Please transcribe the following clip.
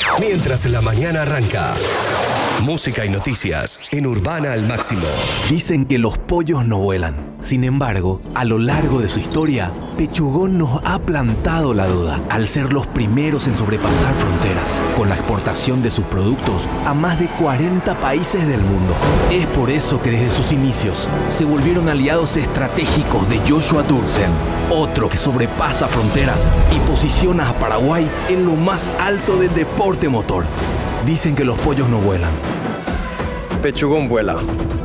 Mientras la mañana arranca. Música y noticias en Urbana al Máximo. Dicen que los pollos no vuelan. Sin embargo, a lo largo de su historia, Pechugón nos ha plantado la duda al ser los primeros en sobrepasar fronteras, con la exportación de sus productos a más de 40 países del mundo. Es por eso que desde sus inicios se volvieron aliados estratégicos de Joshua Turksen, otro que sobrepasa fronteras y posiciona a Paraguay en lo más alto del deporte motor. Dicen que los pollos no vuelan. Pechugón vuela.